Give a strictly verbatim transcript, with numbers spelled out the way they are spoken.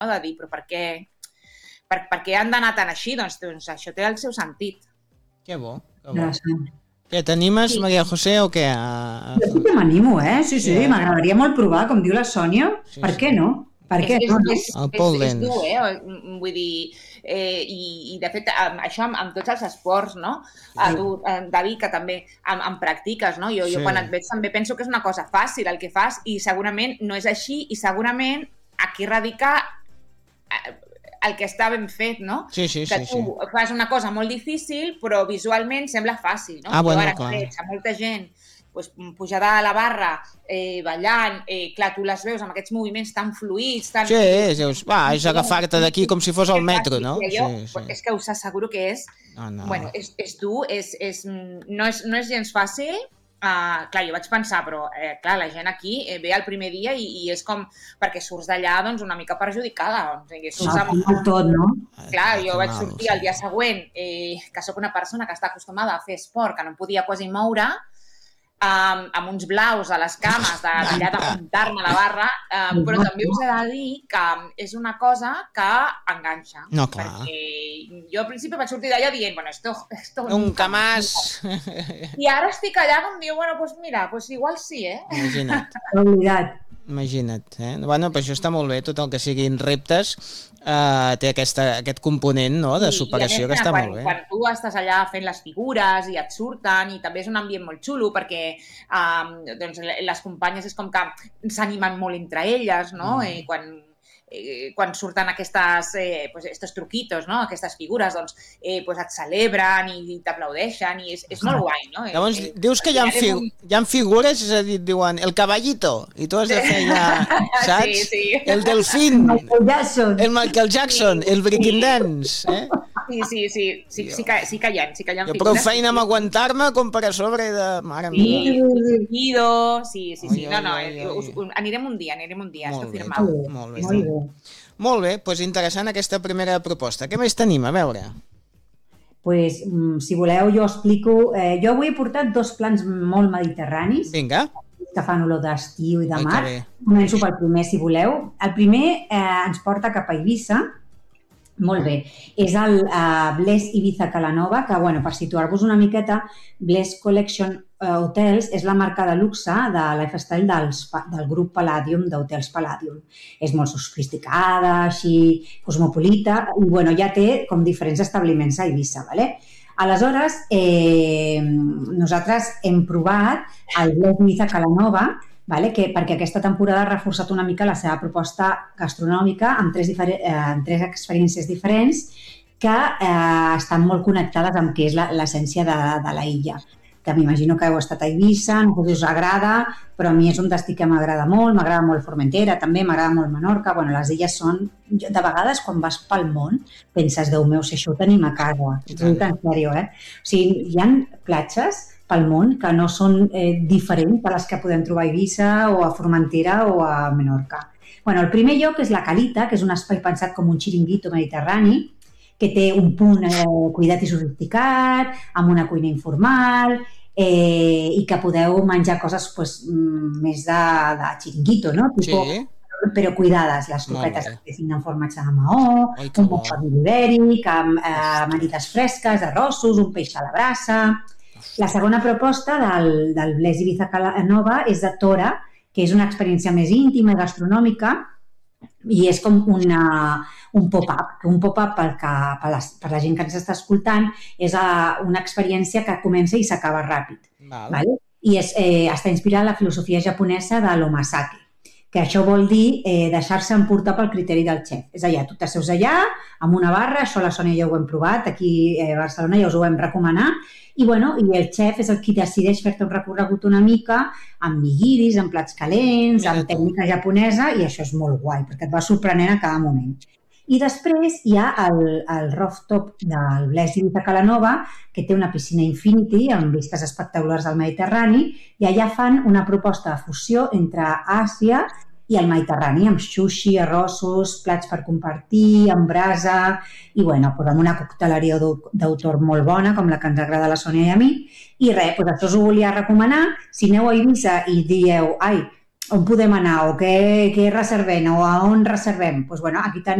de dir, però per què, per, per què han d'anar tan així? Doncs, doncs això té el seu sentit. Que bo, que bo. Què, t'animes, sí. Maria José, o què? A... Jo sí que m'animo, eh? Sí, sí, sí, m'agradaria molt provar, com diu la Sònia. Sí, per sí. què no? Per és, què és, no? És, és, és, és dur, eh? Vull dir, eh, i, i de fet, això amb, amb tots els esports, no? Sí. Tu, David, que també en, en practiques, no? Jo, sí. jo quan et veig també penso que és una cosa fàcil el que fas i segurament no és així i segurament aquí radica el que està ben fet, no? Sí, sí, que sí. tu sí. fas una cosa molt difícil, però visualment sembla fàcil, no? Ah, bueno, ara clar. veig a molta gent pues, pujada a la barra, eh, ballant, eh, clar, tu les veus amb aquests moviments tan fluïts, tan... Sí, és, va, és agafar-te d'aquí com si fos al metro, no? Jo, sí, sí. És que us asseguro que és... No, no. Bueno, és, és dur, és, és, no, és, no és gens fàcil. Uh, clar, jo vaig pensar, però eh, clar, la gent aquí eh, ve el primer dia i, i és com perquè surts d'allà doncs, una mica perjudicada. O sigui, surts amb... no, tot, no? Clar, jo vaig sortir el dia següent, eh, que sóc una persona que està acostumada a fer esport, que no em podia quasi moure, um, amb uns blaus a les cames, de mirar de muntar-me a la barra, um, però també us he de dir que és una cosa que enganxa. No, clar. Perquè jo al principi vaig sortir d'allà dient, bueno, esto... esto un camàs... I ara estic allà com diu, bueno, pues mira, pues igual sí, eh? Imagina't. Oblidat. Imagina't, eh? Bueno, però això està molt bé, tot el que siguin reptes eh, té aquesta, aquest component, no?, de superació, que està quan, molt bé. Quan tu estàs allà fent les figures i et surten, i també és un ambient molt xulo perquè um, doncs, les companyes és com que s'animen molt entre elles, no?, mm. eh, quan... Eh, quan surten aquestes, eh, pues estos truquitos, no? Aquestes figures, doncs eh, pues et celebren i t'aplaudeixen i és, és molt guai, no? Llavors, eh, dius que hi ha, fi un... hi ha figures, és a dir, diuen el caballito, i tu has de fer ja, saps? Sí, sí. El delfín, el Michael Jackson, el, Michael Jackson, sí. El breaking dance, eh? Sí, sí, sí, sí, sí, que, sí que hi ha, sí que hi ha jo figures. Prou feina amb aguantar-me com per a sobre de... Mare meva. Sí, sí, sí, sí, oi, no, no, oi, oi, us, anirem un dia, anirem un dia, molt esto bé, firmat. Molt bé, molt bé. Molt bé, doncs interessant aquesta primera proposta. Què més tenim? A veure. Pues, si voleu, jo explico... Eh, jo avui he portat dos plans molt mediterranis. Vinga. Que fan olor d'estiu i de mar. Començo pel primer, si voleu. El primer eh, ens porta cap a Eivissa. Molt bé. És el uh, Bless Ibiza Calanova, que, bueno, per situar-vos una miqueta, Bless Collection Hotels és la marca de luxe de lifestyle dels, del grup Palladium, d'Hotels Palladium. És molt sofisticada, així cosmopolita, i, bueno, ja té com diferents establiments a Eivissa, ¿vale? Aleshores, eh, nosaltres hem provat el Bless Ibiza Calanova, vale? Que, perquè aquesta temporada ha reforçat una mica la seva proposta gastronòmica amb tres, diferent, eh, amb tres experiències diferents que eh, estan molt connectades amb què és l'essència de, de la illa. Que m'imagino que heu estat a Eivissa, no sé si us agrada, però a mi és un destí que m'agrada molt, m'agrada molt Formentera, també m'agrada molt Menorca. Bueno, les illes són... De vegades, quan vas pel món, penses, Déu meu, si això ho tenim a casa. En sèrio, eh? O sigui, hi ha platges pel món que no són eh, diferents a les que podem trobar a Eivissa o a Formentera o a Menorca. Bueno, el primer lloc és la Calita, que és un espai pensat com un xiringuito mediterrani, que té un punt eh, cuidat i sofisticat, amb una cuina informal, eh, i que podeu menjar coses pues, més de, de xiringuito, no? Tipo, sí. Però cuidades, les copetes que tenen formatge de maó, Ai, un bon pa ibèric, amb eh, amanides fresques, arrossos, un peix a la brasa... La segona proposta del, del Bless Ibiza Calanova és de Tora, que és una experiència més íntima i gastronòmica i és com una, un pop-up. Un pop-up per, per, per la gent que ens està escoltant és una experiència que comença i s'acaba ràpid. Val. Vale? I és, eh, està inspirada en la filosofia japonesa de l'omasake, que això vol dir eh, deixar-se emportar pel criteri del xef. És allà, tu t'asseus allà, amb una barra, això la Sònia ja ho hem provat, aquí a Barcelona ja us ho vam recomanar, i, bueno, i el xef és el qui decideix fer-te un recorregut una mica amb nigiris, amb plats calents, amb tècnica japonesa, i això és molt guai, perquè et va sorprenent a cada moment. I després hi ha el, el rooftop del Bless Ibiza Calanova, que té una piscina infinity amb vistes espectaculars al Mediterrani, i allà fan una proposta de fusió entre Àsia i el Mediterrani, amb sushi, arrossos, plats per compartir, amb brasa, i bueno, doncs amb una cocteleria d'autor molt bona, com la que ens agrada a la Sònia i a mi. I res, doncs això us ho volia recomanar. Si aneu a Eivissa i dieu, ai, on podem anar o què, què reservem o a on reservem, doncs, bueno, aquí tenim